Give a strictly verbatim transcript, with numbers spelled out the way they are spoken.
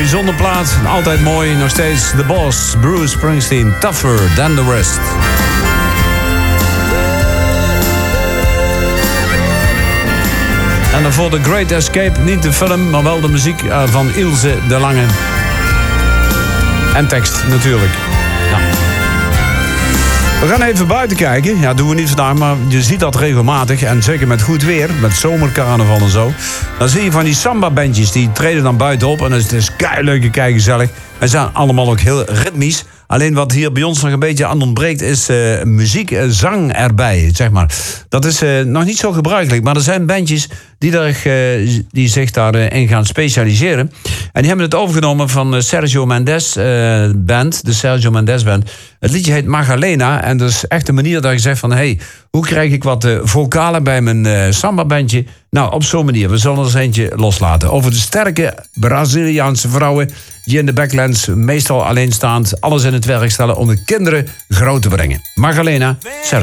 bijzonder plaat. Altijd mooi. Nog steeds The Boss, Bruce Springsteen. Tougher Than The Rest. En daarvoor The Great Escape. Niet de film, maar wel de muziek van Ilse de Lange. En tekst natuurlijk. Ja. We gaan even buiten kijken. Ja, doen we niet vandaag, maar je ziet dat regelmatig. En zeker met goed weer, met zomercarnaval en zo. Dan zie je van die samba-bandjes, die treden dan buiten op. En het is keileuke, keigezellig. En ze zijn allemaal ook heel ritmisch. Alleen wat hier bij ons nog een beetje aan ontbreekt is uh, muziek, uh, zang erbij, zeg maar. Dat is uh, nog niet zo gebruikelijk, maar er zijn bandjes die, er, uh, die zich daarin uh, gaan specialiseren. En die hebben het overgenomen van uh, Sergio Mendes uh, Band, de Sergio Mendes Band. Het liedje heet Magdalena en dat is echt een manier dat je zegt van... hey, hoe krijg ik wat uh, vocalen bij mijn uh, samba-bandje? Nou, op zo'n manier. We zullen er eens eentje loslaten. Over de sterke Braziliaanse vrouwen die in de backlands meestal alleenstaand alles in het werk stellen om de kinderen groot te brengen. Magdalena,